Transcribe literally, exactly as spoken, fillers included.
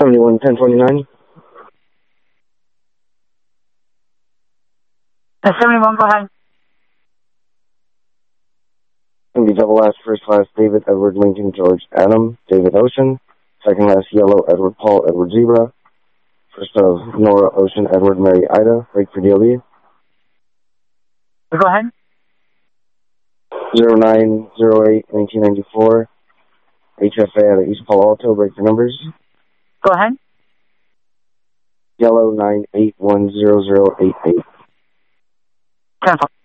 seventy-one ten twenty-nine. Uh, seventy-one, go ahead. Going to be double last, first class, David, Edward, Lincoln, George, Adam, David, Ocean. Second last, Yellow, Edward, Paul, Edward, Zebra. First of Nora, Ocean, Edward, Mary, Ida. Break for D L B. Go ahead. zero nine zero eight nineteen ninety-four. H F A out of East Palo Alto. Break for numbers. Go ahead. Yellow, nine eight one zero zero eight eight. Cancel.